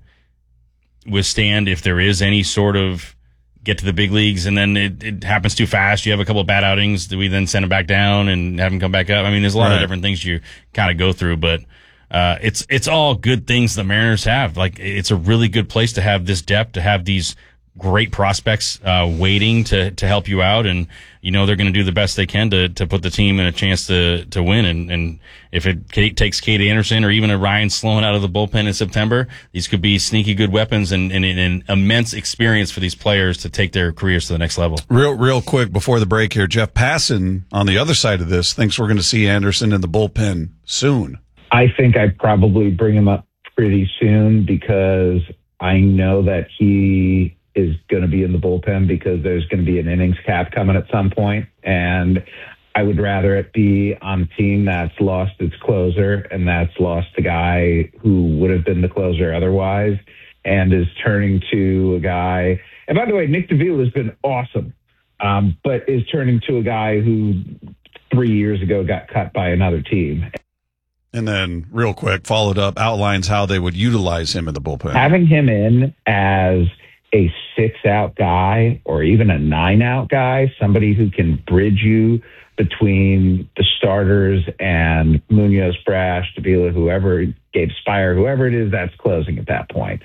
withstand if there is any sort of get to the big leagues and then it, it happens too fast? You have a couple of bad outings. Do we then send him back down and have him come back up? I mean, there's a lot
right.
of different things you kind of go through, but, uh, it's, it's all good things the Mariners have. Like, it's a really good place to have this depth, to have these great prospects uh waiting to to help you out, and you know they're going to do the best they can to to put the team in a chance to to win. And and if it Kate, takes Cade Anderson or even a Ryan Sloan out of the bullpen in September, these could be sneaky good weapons and, and, and an immense experience for these players to take their careers to the next level.
Real real quick before the break here, Jeff Passan on the other side of this thinks we're going to see Anderson in the bullpen soon.
I think I'd probably bring him up pretty soon because I know that he is going to be in the bullpen because there's going to be an innings cap coming at some point. And I would rather it be on a team that's lost its closer and that's lost a guy who would have been the closer otherwise and is turning to a guy. And by the way, Nick Davila has been awesome, um, but is turning to a guy who three years ago got cut by another team.
And then real quick, followed up, outlines how they would utilize him in the bullpen.
Having him in as a six-out guy or even a nine-out guy, somebody who can bridge you between the starters and Munoz, Brash, Davila, whoever, Gabe Spire, whoever it is that's closing at that point.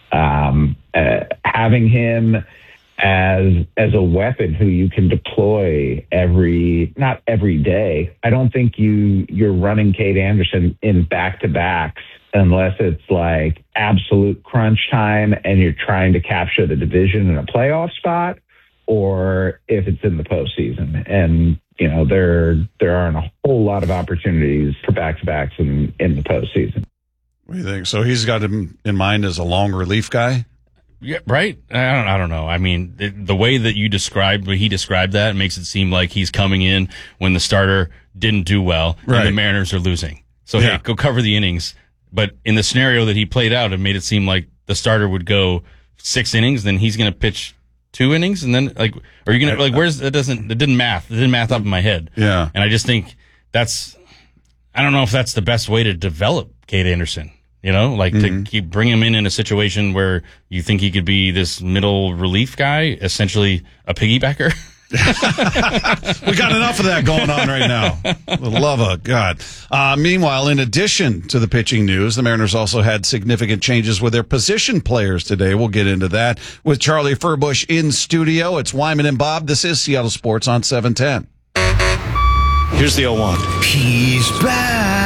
Um, uh, having him as as a weapon who you can deploy every, not every day. I don't think you, you're running Cade Anderson in back-to-backs unless it's like absolute crunch time and you're trying to capture the division in a playoff spot, or if it's in the postseason. And, you know, there there aren't a whole lot of opportunities for back-to-backs in, in the postseason.
What do you think? So he's got him in mind as a long relief guy?
Yeah, right. I don't. I don't know. I mean, the, the way that you described, he described that, makes it seem like he's coming in when the starter didn't do well
right.
and the Mariners are losing. So
yeah.
hey, go cover the innings. But in the scenario that he played out, it made it seem like the starter would go six innings, then he's going to pitch two innings, and then like, are you going to like? Where's that? Doesn't it didn't math? It didn't math up in my head.
Yeah,
and I just think that's. I don't know if that's the best way to develop Cade Anderson. You know, like mm-hmm. to keep bring him in in a situation where you think he could be this middle relief guy, essentially a piggybacker.
We got enough of that going on right now. The love of God. Uh, meanwhile, in addition to the pitching news, the Mariners also had significant changes with their position players today. We'll get into that with Charlie Furbush in studio. It's Wyman and Bob. This is Seattle Sports on seven ten.
Here's the oh one. He's back.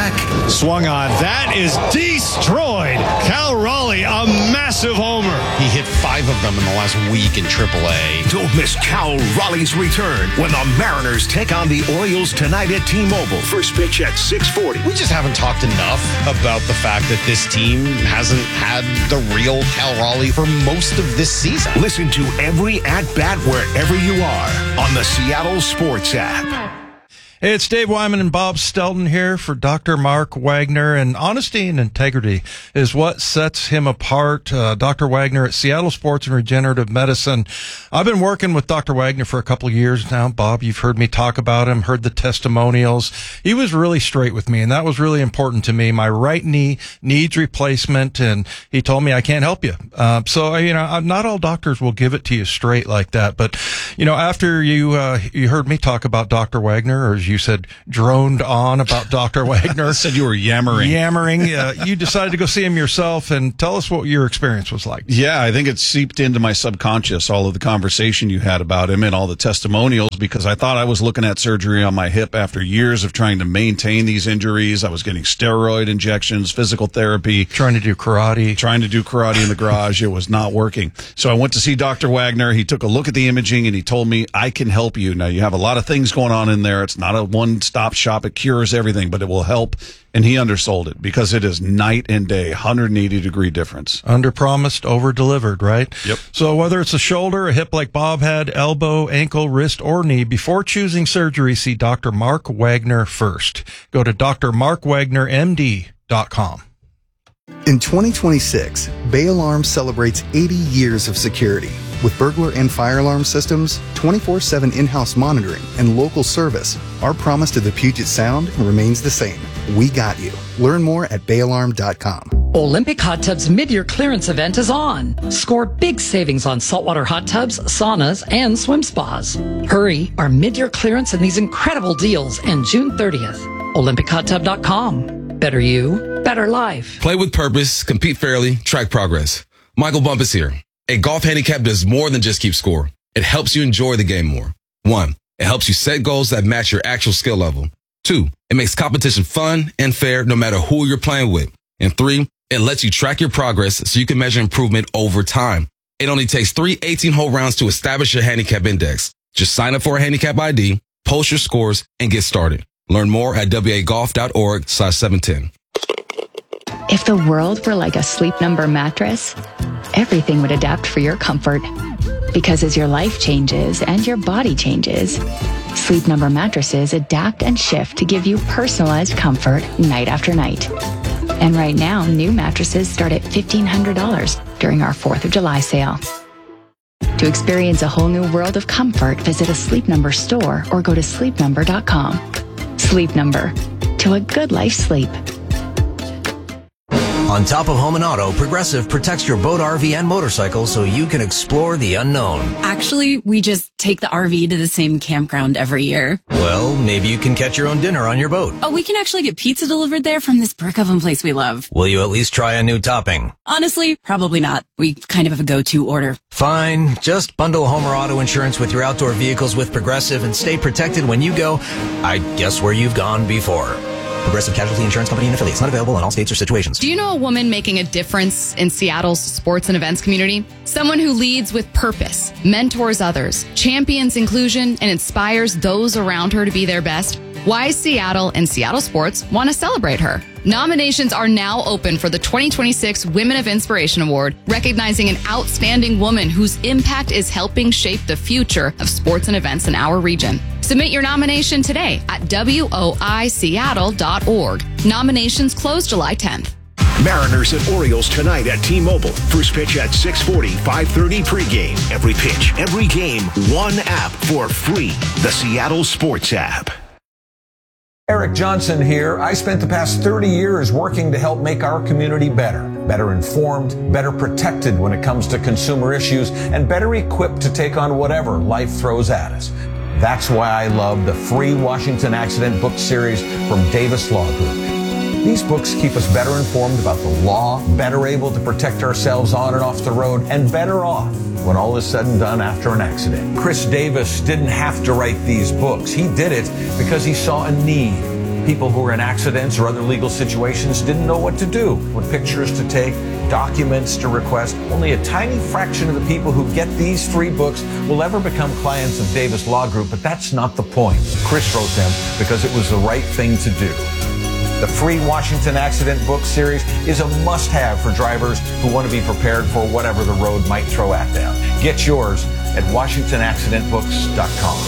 Swung on. That is destroyed. Cal Raleigh, a massive homer.
He hit five of them in the last week in triple A.
Don't miss Cal Raleigh's return when the Mariners take on the Orioles tonight at T-Mobile. First pitch at six forty.
We just haven't talked enough about the fact that this team hasn't had the real Cal Raleigh for most of this season.
Listen to every at-bat wherever you are on the Seattle Sports app.
Hey, it's Dave Wyman and Bob Stelton here for Doctor Mark Wagner, and honesty and integrity is what sets him apart. Uh, Doctor Wagner at Seattle Sports and Regenerative Medicine. I've been working with Doctor Wagner for a couple of years now. Bob, you've heard me talk about him, heard the testimonials. He was really straight with me, and that was really important to me. My right knee needs replacement, and he told me I can't help you. Uh, so, you know, not all doctors will give it to you straight like that. But, you know, after you, uh, you heard me talk about Doctor Wagner, or as you said, droned on about Doctor Wagner.
Said you were yammering.
Yammering. Uh, you decided to go see him yourself, and tell us what your experience was like.
Yeah, I think it seeped into my subconscious, all of the conversation you had about him and all the testimonials, because I thought I was looking at surgery on my hip after years of trying to maintain these injuries. I was getting steroid injections, physical therapy.
Trying to do karate.
Trying to do karate in the garage. It was not working. So I went to see Doctor Wagner. He took a look at the imaging, and he told me, I can help you. Now, you have a lot of things going on in there. It's not a one-stop shop. It cures everything, but it will help. And he undersold it because it is night and day, one hundred eighty degree difference.
Under promised, over delivered, right?
Yep.
So whether it's a shoulder, a hip like Bob had, elbow, ankle, wrist, or knee, before choosing surgery, see Doctor Mark Wagner first. Go to D R mark wagner M D dot com.
In twenty twenty-six, Bay Alarm celebrates eighty years of security. With burglar and fire alarm systems, twenty-four seven in-house monitoring, and local service, our promise to the Puget Sound remains the same. We got you. Learn more at bay alarm dot com.
Olympic Hot Tubs mid-year clearance event is on. Score big savings on saltwater hot tubs, saunas, and swim spas. Hurry, our mid-year clearance and these incredible deals end June thirtieth. olympic hot tub dot com. Better you, better life.
Play with purpose, compete fairly, track progress. Michael Bumpus here. A golf handicap does more than just keep score. It helps you enjoy the game more. One, it helps you set goals that match your actual skill level. Two, it makes competition fun and fair no matter who you're playing with. And three, it lets you track your progress so you can measure improvement over time. It only takes three eighteen-hole rounds to establish your handicap index. Just sign up for a handicap I D, post your scores, and get started. Learn more at w a golf dot org slash seven ten.
If the world were like a Sleep Number mattress, everything would adapt for your comfort. Because as your life changes and your body changes, Sleep Number mattresses adapt and shift to give you personalized comfort night after night. And right now, new mattresses start at fifteen hundred dollars during our fourth of July sale. To experience a whole new world of comfort, visit a Sleep Number store or go to sleep number dot com. Sleep Number. To a good life sleep.
On top of home and auto, Progressive protects your boat, R V, and motorcycle so you can explore the unknown.
Actually, we just take the R V to the same campground every year.
Well, maybe you can catch your own dinner on your boat.
Oh, we can actually get pizza delivered there from this brick oven place we love.
Will you at least try a new topping?
Honestly, probably not. We kind of have a go-to order.
Fine. Just bundle home or auto insurance with your outdoor vehicles with Progressive and stay protected when you go, I guess, where you've gone before. Progressive Casualty Insurance Company and affiliates. Not available in all states or situations.
Do you know a woman making a difference in Seattle's sports and events community? Someone who leads with purpose, mentors others, champions inclusion, and inspires those around her to be their best? Wise Seattle and Seattle Sports want to celebrate her. Nominations are now open for the twenty twenty-six Women of Inspiration Award, recognizing an outstanding woman whose impact is helping shape the future of sports and events in our region. Submit your nomination today at w o i seattle dot org. Nominations close July tenth.
Mariners at Orioles tonight at T-Mobile. First pitch at six forty, five thirty pregame. Every pitch, every game, one app for free. The Seattle Sports app.
Eric Johnson here. I spent the past thirty years working to help make our community better. Better informed, better protected when it comes to consumer issues, and better equipped to take on whatever life throws at us. That's why I love the free Washington Accident book series from Davis Law Group. These books keep us better informed about the law, better able to protect ourselves on and off the road, and better off when all is said and done after an accident. Chris Davis didn't have to write these books. He did it because he saw a need. People who were in accidents or other legal situations didn't know what to do, what pictures to take, documents to request. Only a tiny fraction of the people who get these free books will ever become clients of Davis Law Group, but that's not the point. Chris wrote them because it was the right thing to do. The free Washington Accident Book Series is a must-have for drivers who want to be prepared for whatever the road might throw at them. Get yours at washington accident books dot com.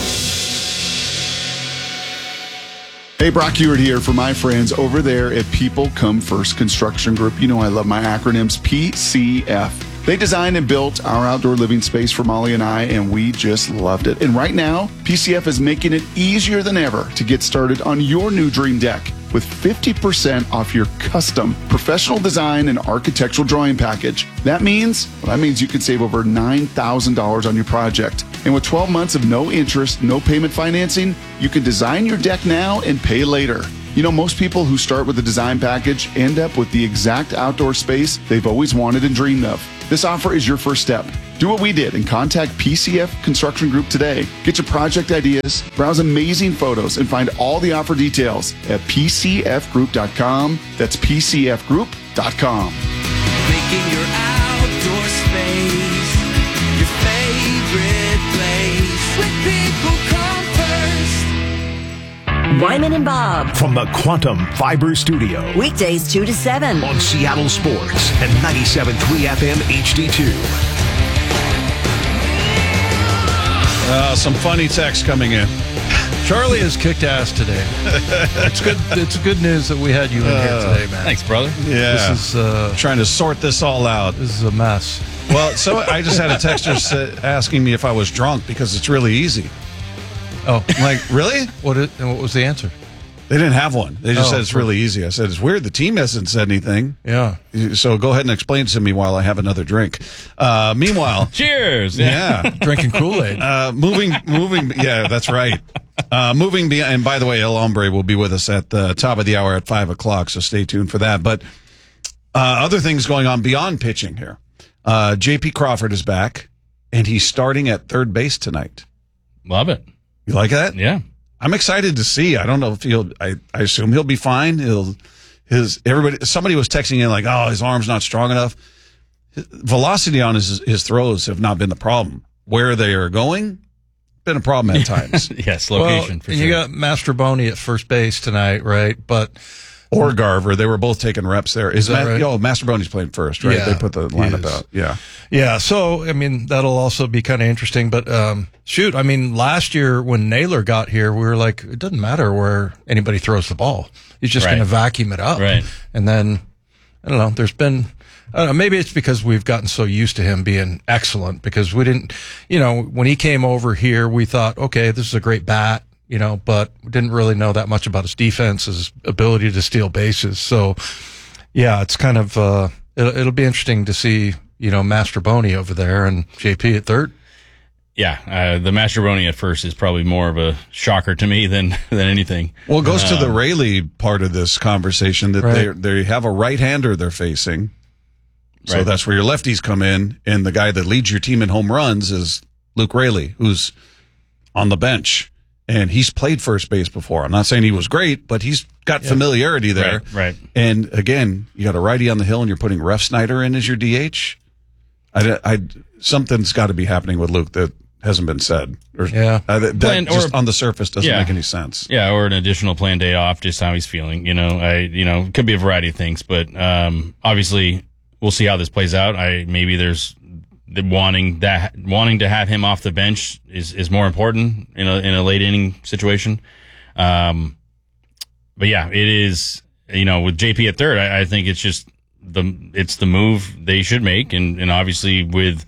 Hey, Brock Ewart here for my friends over there at People Come First Construction Group. You know I love my acronyms, P C F. They designed and built our outdoor living space for Molly and I, and we just loved it. And right now, P C F is making it easier than ever to get started on your new dream deck with fifty percent off your custom professional design and architectural drawing package. That means, well, that means you can save over nine thousand dollars on your project. And with twelve months of no interest, no payment financing, you can design your deck now and pay later. You know, most people who start with a design package end up with the exact outdoor space they've always wanted and dreamed of. This offer is your first step. Do what we did and contact P C F Construction Group today. Get your project ideas, browse amazing photos, and find all the offer details at p c f group dot com. That's p c f group dot com.
Making your outdoor space your favorite place. With People Come First.
Wyman and Bob from the Quantum Fiber Studio.
Weekdays two to seven
on Seattle Sports and ninety-seven point three F M H D two.
Uh, some funny text coming in.
Charlie has kicked ass today. It's good. It's good news that we had you in uh, here today, man.
Thanks, brother.
Yeah,
this is uh,
trying to sort this all out.
This is a mess.
Well, so I just had a texter say, asking me if I was drunk because it's really easy.
Oh,
I'm like, really?
What? It, and what was the answer?
They didn't have one. They just
oh,
said it's really easy. I said, it's weird. The team hasn't said anything.
Yeah.
So go ahead and explain to me while I have another drink. Uh, meanwhile.
Cheers.
Yeah.
Drinking Kool-Aid.
Uh, moving, moving. Yeah, that's right. Uh, moving beyond. And by the way, El Hombre will be with us at the top of the hour at five o'clock. So stay tuned for that. But uh, other things going on beyond pitching here. Uh, J P Crawford is back and he's starting at third base tonight.
Love it.
You like that?
Yeah.
I'm excited to see. I don't know if he'll. I, I assume he'll be fine. He'll. His everybody. Somebody was texting in like, "Oh, his arm's not strong enough." His velocity on his his throws have not been the problem. Where they are going, been a problem at times.
Yes, location.
Well,
for
you
sure.
got Mastroboni at first base tonight, right? But
or Garver, they were both taking reps there. Is,
Is that
Ma-
right?
Oh, Mastroboni's playing first, right?
Yeah,
they put the lineup out. Yeah.
Yeah, so, I mean, that'll also be kind of interesting. But, um, shoot, I mean, last year when Naylor got here, we were like, it doesn't matter where anybody throws the ball. He's just
Right.
going to vacuum it up.
Right.
And then, I don't know, there's been, I don't know, maybe it's because we've gotten so used to him being excellent because we didn't, you know, when he came over here, we thought, okay, this is a great bat. You know, but we didn't really know that much about his defense, his ability to steal bases. So, yeah, it's kind of, uh, it'll, it'll be interesting to see, you know, Mastroboni over there and J P at third.
Yeah, uh, the Mastroboni at first is probably more of a shocker to me than than anything.
Well, it goes
um,
to the Rayleigh part of this conversation that
Right.
they they have a right-hander they're facing. So
Right.
that's where your lefties come in, and the guy that leads your team in home runs is Luke Rayleigh, who's on the bench. And he's played first base before. I'm not saying he was great, but he's got
Yeah.
familiarity there.
Right, right.
And again, you got a righty on the hill and you're putting Ref Snyder in as your D H. I, I, something's got to be happening with Luke that hasn't been said. Or,
Yeah.
uh, that, that
Plan-
just
or-
on the surface doesn't
Yeah.
make any sense.
Yeah, or an additional planned day off, just how he's feeling. You know, I, you know, it could be a variety of things, but um, obviously we'll see how this plays out. I maybe there's the wanting that wanting to have him off the bench is, is more important in a in a late inning situation. Um, but yeah, it is. You know, with J P at third, I, I think it's just the it's the move they should make, and, and obviously with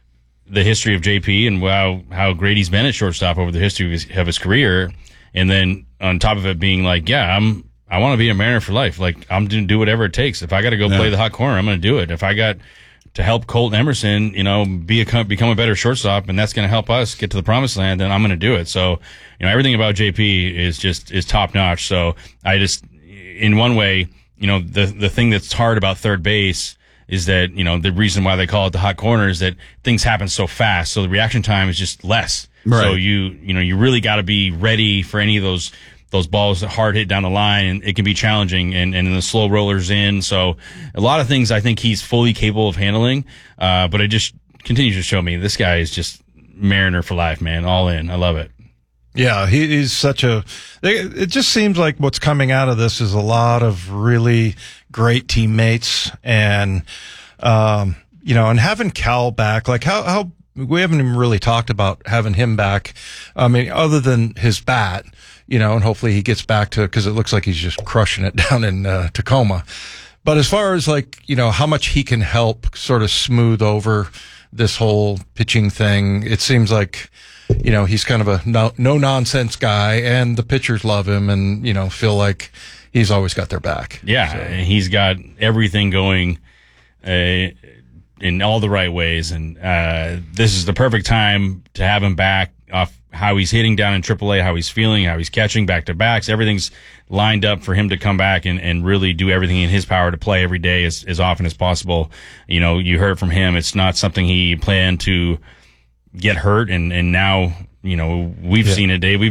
the history of J P and how how great he's been at shortstop over the history of his, of his career, and then on top of it being like, yeah, I'm I want to be a Mariner for life. Like I'm going to do whatever it takes. If I got to go
Yeah.
play the hot corner, I'm going to do it. If I got to help Colton Emerson, you know, be a become a better shortstop, and that's going to help us get to the promised land, then I'm going to do it. So, you know, everything about J P is just is top notch. So I just, in one way, you know, the the thing that's hard about third base is that, you know, the reason why they call it the hot corner is that things happen so fast, so the reaction time is just less.
Right.
So you you know you really got to be ready for any of those those balls hard hit down the line, and it can be challenging, and, and the slow rollers in. So a lot of things I think he's fully capable of handling. Uh, but it just continues to show me this guy is just Mariner for life, man. All in. I love it.
Yeah, he, he's such a. It just seems like what's coming out of this is a lot of really great teammates, and um, you know, and having Cal back. Like how how we haven't even really talked about having him back. I mean, other than his bat. You know, and hopefully he gets back to, because it looks like he's just crushing it down in uh, Tacoma. But as far as like, you know, how much he can help sort of smooth over this whole pitching thing, it seems like, you know, he's kind of a no, no nonsense guy, and the pitchers love him and, you know, feel like he's always got their back.
Yeah, so. And he's got everything going uh, in all the right ways. And uh, this is the perfect time to have him back off. How he's hitting down in triple A, how he's feeling, how he's catching back to backs. Everything's lined up for him to come back and, and really do everything in his power to play every day as, as often as possible. You know, you heard from him. It's not something he planned to get hurt. And, and now, you know, we've yeah. seen it, Dave. We've